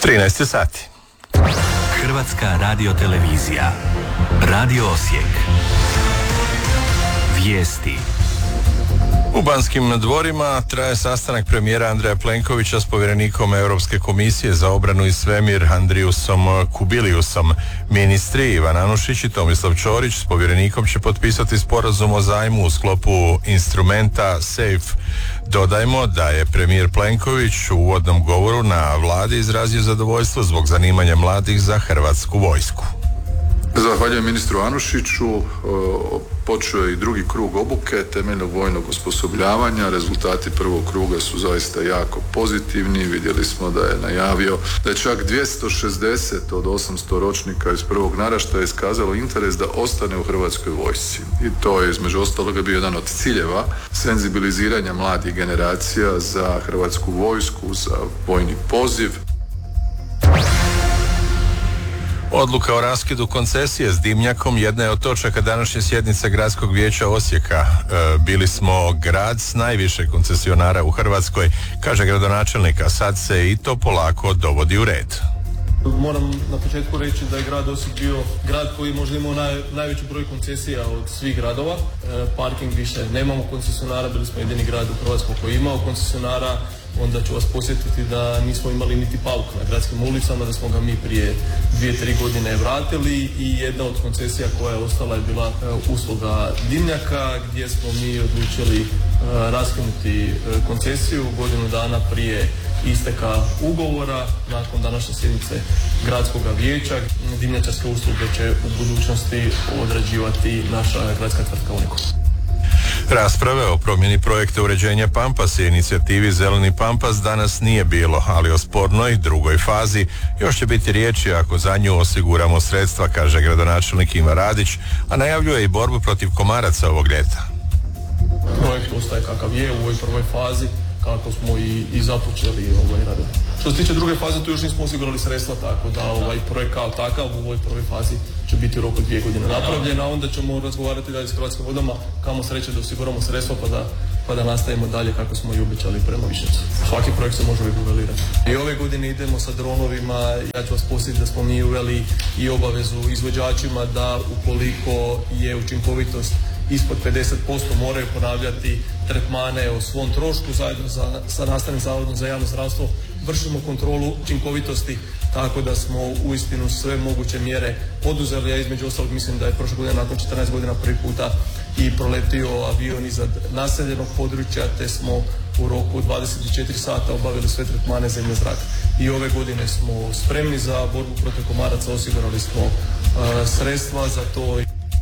13 sati. Hrvatska radiotelevizija. Radio Osijek. Vijesti. U Banskim dvorima traje sastanak premijera Andreja Plenkovića s povjerenikom Europske komisije za obranu i svemir Andriusom Kubiliusom. Ministri Ivan Anušić i Tomislav Ćorić s povjerenikom će potpisati sporazum o zajmu u sklopu instrumenta SAFE. Dodajmo da je premijer Plenković u uvodnom govoru na vladi izrazio zadovoljstvo zbog zanimanja mladih za hrvatsku vojsku. Zahvaljujem ministru Anušiću. Počeo je i drugi krug obuke temeljnog vojnog osposobljavanja. Rezultati prvog kruga su zaista jako pozitivni. Vidjeli smo da je najavio da je čak 260 od 800 ročnika iz prvog naraštaja iskazalo interes da ostane u Hrvatskoj vojsci. I to je između ostaloga bio jedan od ciljeva senzibiliziranja mladih generacija za Hrvatsku vojsku, za vojni poziv. Odluka o raskidu koncesije s dimnjakom jedna je od točaka današnje sjednice Gradskog vijeća Osijeka. Bili smo grad s najviše koncesionara u Hrvatskoj, kaže gradonačelnik, a sad se i to polako dovodi u red. Moram na početku reći da je grad Osijek bio grad koji možda imao najveći broj koncesija od svih gradova. Parking više nemamo koncesionara, bili smo jedini grad u Hrvatskoj koji je imao koncesionara. Onda ću vas posjetiti da nismo imali niti pauk na gradskim ulicama, da smo ga mi prije 2-3 godine vratili i jedna od koncesija koja je ostala je bila usluga dimnjaka, gdje smo mi odlučili raskinuti koncesiju godinu dana prije isteka ugovora. Nakon današnje sjednice Gradskog vijeća dimnjačarske usluge će u budućnosti odrađivati naša gradska tvrtka Unikos. Rasprave o promjeni projekta uređenja Pampasa i inicijativi Zeleni Pampas danas nije bilo, ali o spornoj drugoj fazi još će biti riječi ako za nju osiguramo sredstva, kaže gradonačelnik Ivan Radić, a najavljuje i borbu protiv komaraca ovog ljeta. Projekt ostaje kakav je u ovoj prvoj fazi, kako smo i započeli radove. Što se tiče druge faze, tu još nismo osigurali sredstva, tako da projekt kao takav u ovoj prvoj fazi će biti u roku 2 godine napravljen, a onda ćemo razgovarati dalje s Hrvatskim vodama, kamo sreće da osiguramo sredstva pa da nastavimo dalje kako smo i obećali prema Višnjevcu. Svaki projekt se može uveli. I ove godine idemo sa dronovima. Ja ću vas posjetiti da smo mi uveli i obavezu izvođačima da ukoliko je učinkovitost ispod 50% moraju ponavljati tretmane o svom trošku zajedno sa Nastavnim zavodom za javno zdravstvo. Vršimo kontrolu učinkovitosti, tako da smo uistinu sve moguće mjere poduzeli, a između ostalog mislim da je prošle godine nakon 14 godina prvi puta i proletio avion iznad naseljenog područja, te smo u roku 24 sata obavili sve tretmane zemlje zraka. I ove godine smo spremni za borbu protiv komaraca, osigurali smo sredstva za to.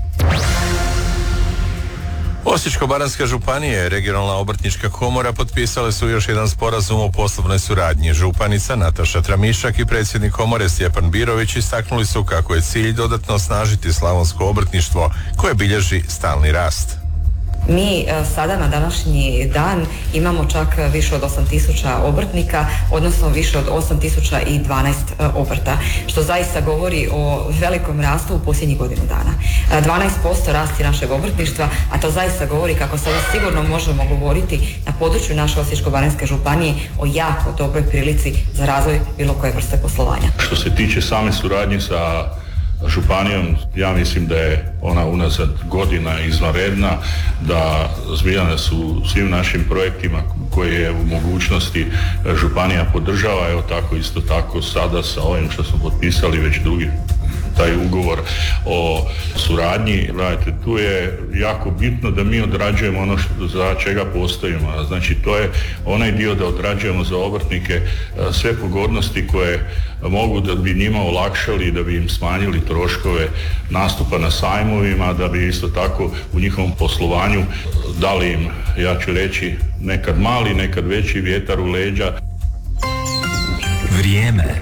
Osječko-baranjska županija i regionalna obrtnička komora potpisale su još jedan sporazum o poslovnoj suradnji. Županica Nataša Tramišak i predsjednik komore Stjepan Birović istaknuli su kako je cilj dodatno osnažiti slavonsko obrtništvo koje bilježi stalni rast. Mi sada na današnji dan imamo čak više od 8.000 obrtnika, odnosno više od 8.012 obrta, što zaista govori o velikom rastu u posljednjih godinu dana. 12% rasti našeg obrtništva, a to zaista govori kako sada sigurno možemo govoriti na području naše Osječko-baranjske županije o jako dobroj prilici za razvoj bilo koje vrste poslovanja. Što se tiče same suradnje sa županijom, ja mislim da je ona unazad godina izvanredna, da zbijane su svim našim projektima koje je u mogućnosti županija podržava. Evo tako isto tako sada sa ovim što smo potpisali već drugi taj ugovor o suradnji. Gledajte, tu je jako bitno da mi odrađujemo ono za čega postojimo. Znači, to je onaj dio da odrađujemo za obrtnike sve pogodnosti koje mogu da bi njima olakšali i da bi im smanjili troškove nastupa na sajmovima, da bi isto tako u njihovom poslovanju dali im, ja ću reći, nekad mali, nekad veći vjetar u leđa. Vrijeme.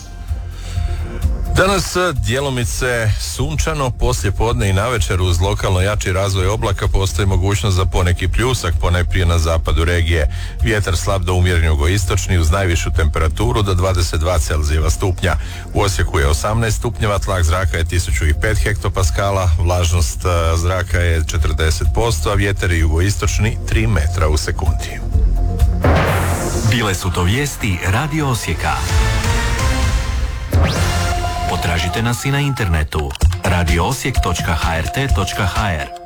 Danas djelomice sunčano, poslije podne i navečer uz lokalno jači razvoj oblaka postoji mogućnost za poneki pljusak, ponajprije na zapadu regije. Vjetar slab do umjeren jugoistočni uz najvišu temperaturu do 22 Celzijeva stupnja. U Osijeku je 18 stupnjeva, tlak zraka je 1005 hektopaskala, vlažnost zraka je 40%, a vjetar je jugoistočni 3 metra u sekundi. Bile su to vijesti Radio Osijeka. Potražite nas i na internetu radioosijek.hrt.hr.